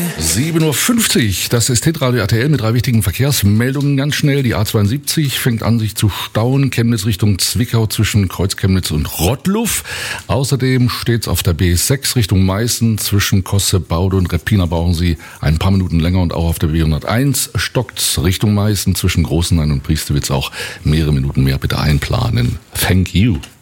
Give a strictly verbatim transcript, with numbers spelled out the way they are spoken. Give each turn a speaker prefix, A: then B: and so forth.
A: sieben Uhr fünfzig, das ist Hitradio R T L mit drei wichtigen Verkehrsmeldungen ganz schnell. Die A zweiundsiebzig fängt an, sich zu stauen. Chemnitz Richtung Zwickau zwischen Kreuzchemnitz und Rottluff. Außerdem steht's auf der B sechs Richtung Meißen zwischen Kossebaude und Reppina. Brauchen Sie ein paar Minuten länger. Und auch auf der B hunderteins stockt's Richtung Meißen zwischen Großenhain und Priestewitz auch mehrere Minuten mehr. Bitte einplanen. Thank you.